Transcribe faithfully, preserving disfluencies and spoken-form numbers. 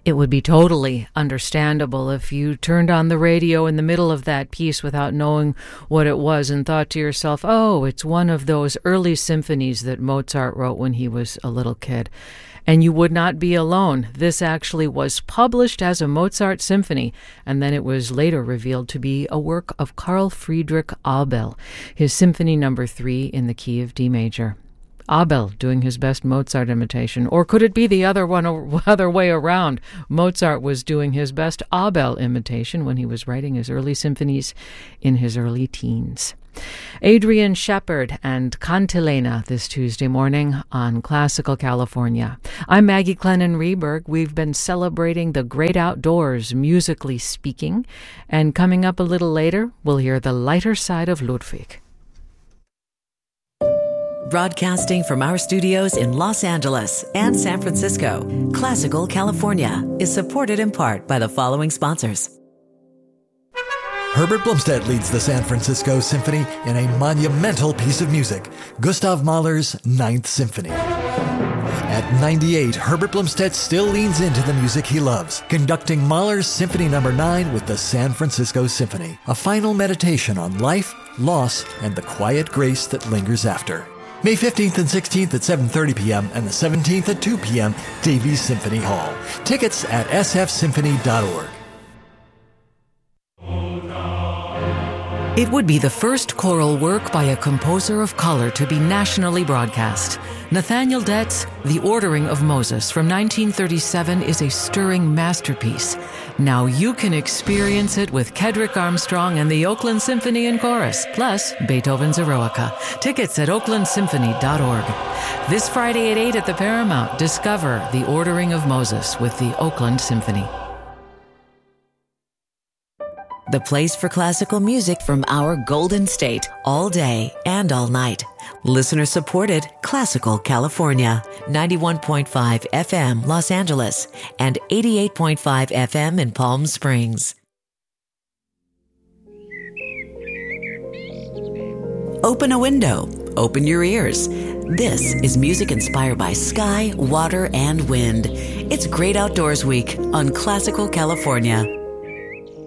It would be totally understandable if you turned on the radio in the middle of that piece without knowing what it was and thought to yourself, oh, it's one of those early symphonies that Mozart wrote when he was a little kid. And you would not be alone. This actually was published as a Mozart symphony, and then it was later revealed to be a work of Carl Friedrich Abel, his Symphony Number Three in the key of D major. Abel doing his best Mozart imitation, or could it be the other one, other way around? Mozart was doing his best Abel imitation when he was writing his early symphonies in his early teens. Adrian Shepard and Cantilena this Tuesday morning on Classical California. I'm Maggie Clennon-Reberg. We've been celebrating the great outdoors, musically speaking, and coming up a little later, we'll hear the lighter side of Ludwig. Broadcasting from our studios in Los Angeles and San Francisco, Classical California is supported in part by the following sponsors. Herbert Blomstedt leads the San Francisco Symphony in a monumental piece of music, Gustav Mahler's Ninth Symphony. At ninety-eight, Herbert Blomstedt still leans into the music he loves, conducting Mahler's Symphony Number nine with the San Francisco Symphony, a final meditation on life, loss, and the quiet grace that lingers after. May fifteenth and sixteenth at seven thirty p.m. and the seventeenth at two p.m. Davies Symphony Hall. Tickets at s f symphony dot org. It would be the first choral work by a composer of color to be nationally broadcast. Nathaniel Dett's The Ordering of Moses from nineteen thirty-seven is a stirring masterpiece. Now you can experience it with Kedrick Armstrong and the Oakland Symphony and Chorus, plus Beethoven's Eroica. Tickets at oakland symphony dot org. This Friday at eight at the Paramount, discover The Ordering of Moses with the Oakland Symphony. The place for classical music from our Golden State, all day and all night. Listener supported Classical California, ninety-one point five F M Los Angeles and eighty-eight point five F M in Palm Springs. Open a window, open your ears. This is music inspired by sky, water, and wind. It's Great Outdoors Week on Classical California.